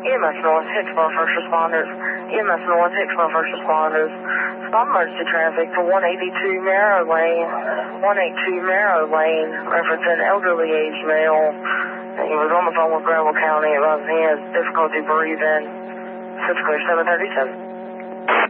EMS North, Hicksville first responders. EMS North, Hicksville first responders. Stop emergency traffic to 182 Narrow Lane. 182 Narrow Lane, referencing elderly age male. He was on the phone with Gravel County. He has difficulty breathing. 6 clear 737.